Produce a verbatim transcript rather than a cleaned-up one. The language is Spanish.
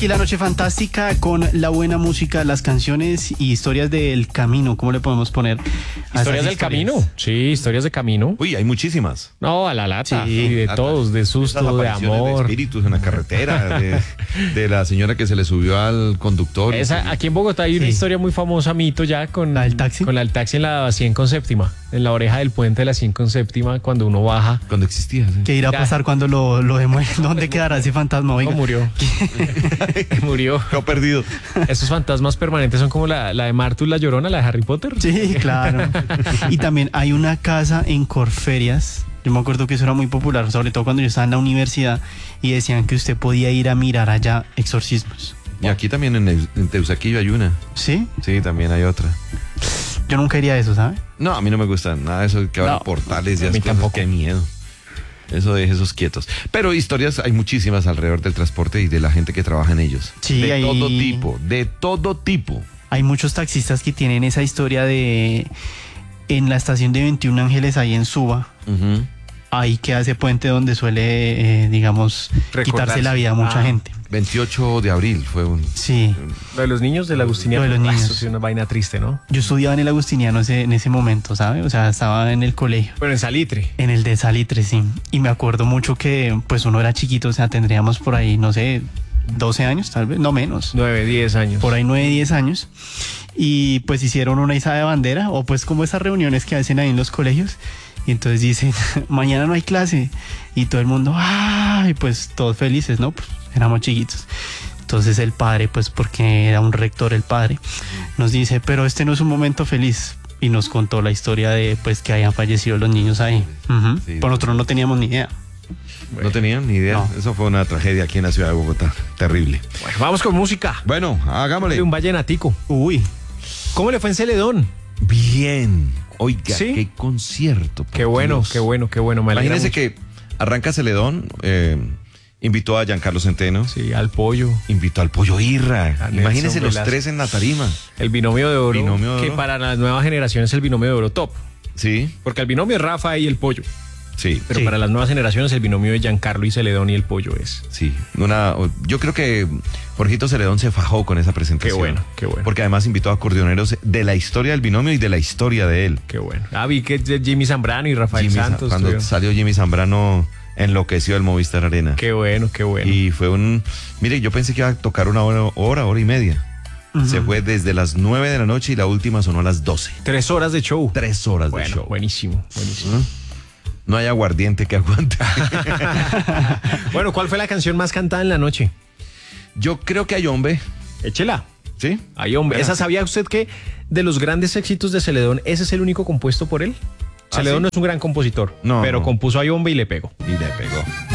aquí La Noche Fantástica con la buena música, las canciones y historias del camino. ¿Cómo le podemos poner? a ¿Historias esas del camino? Sí, historias de camino. Uy, hay muchísimas. No, a la lata. Sí, y de Lata. todos, de Esas susto, de apariciones amor. de espíritus en la carretera, de, de la señora que se le subió al conductor. Esa, aquí en Bogotá hay una Sí. historia muy famosa, mito, ya con ¿La del taxi? Con la del taxi en la cien con séptima, en la oreja del puente de la cien con séptima, cuando uno baja. Cuando existía. ¿sí? ¿Qué irá a Ya. pasar cuando lo, lo demuestren? ¿Dónde quedará ese fantasma? Oiga. No, murió. Murió. Quedó perdido. Esos fantasmas permanentes son como la, la de Martus la Llorona, la de Harry Potter. Sí, claro. Y también hay una casa en Corferias. Yo me acuerdo que eso era muy popular, sobre todo cuando yo estaba en la universidad y decían que usted podía ir a mirar allá exorcismos. Y aquí también en, el- en Teusaquillo hay una. ¿Sí? Sí, también hay otra. Yo nunca iría a eso, ¿sabe? No, a mí no me gusta nada de eso que abran No, portales y a esas mí cosas. tampoco. Qué miedo. Eso deje esos quietos. Pero historias hay muchísimas alrededor del transporte y de la gente que trabaja en ellos. Sí, de hay- todo tipo, de todo tipo. Hay muchos taxistas que tienen esa historia de... En la estación de veintiún Ángeles, ahí en Suba, Ujú. ahí queda ese puente donde suele, eh, digamos, Recordarse. quitarse la vida a mucha Ah. gente. veintiocho de abril fue un... Sí. Lo de los niños del Agustiniano. Lo de los Ah, niños. Eso sí es una vaina triste, ¿no? Yo estudiaba en el Agustiniano ese- en ese momento, ¿sabe? O sea, estaba en el colegio. Pero en Salitre. En el de Salitre, sí. Y me acuerdo mucho que, pues, uno era chiquito, o sea, tendríamos por ahí, no sé, doce años, tal vez, no menos. nueve, diez años. Por ahí nueve, diez años. Y pues hicieron una izada de bandera, o pues como esas reuniones que hacen ahí en los colegios. Y entonces dicen, mañana no hay clase. Y todo el mundo, ¡ay! Pues todos felices, ¿no? Pues éramos chiquitos. Entonces el padre, pues porque era un rector el padre, nos dice, pero este no es un momento feliz. Y nos contó la historia de, pues, que hayan fallecido los niños ahí. Ujú. Sí, Por nosotros no teníamos ni idea. No tenían ni idea. No. Eso fue una tragedia aquí en la ciudad de Bogotá. Terrible. Bueno, vamos con música. Bueno, hagámosle. De un vallenatico. Uy, ¿Cómo le fue en Celedón? Bien. Oiga, ¿Sí? qué concierto. por Qué bueno, Dios. qué bueno, qué bueno. Me alegra Imagínense mucho. que arranca Celedón, eh, invitó a Giancarlo Centeno, Sí, al pollo. invitó al Pollo Irra. A Nelson Imagínense los Velasco. tres en la tarima. El binomio de oro. Binomio de que oro. para las nuevas generaciones es el binomio de oro top. Sí, Porque el binomio es Rafa y el pollo. sí, Pero Sí. para las nuevas generaciones el binomio de Giancarlo y Celedón y el pollo es. sí. Una, yo creo que Jorgito Celedón se fajó con esa presentación. Qué bueno, qué bueno. Porque además invitó a acordeoneros de la historia del binomio y de la historia de él. Qué bueno. Ah, vi que Jimmy Zambrano y Rafael Jimmy Sa- Santos. cuando estuvieron. salió Jimmy Zambrano, enloqueció el Movistar Arena. Qué bueno, qué bueno. Y fue un... Mire, yo pensé que iba a tocar una hora, hora, hora y media. Ujú. Se fue desde las nueve de la noche y la última sonó a las doce. Tres horas de show. Tres horas de Bueno, show. buenísimo, buenísimo. ¿Mm? No hay aguardiente que aguante. Bueno, ¿cuál fue la canción más cantada en la noche? Yo creo que hay hombre, Échela. ¿sí? Ay, hombre. Bueno. ¿Esa sabía usted que de los grandes éxitos de Celedón, ese es el único compuesto por él? ¿Ah, Celedón sí? no es un gran compositor, No, pero no. compuso Ay, hombre y le pegó. Y le pegó.